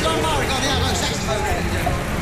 John Morris. Oh, yeah, I got a saxophone.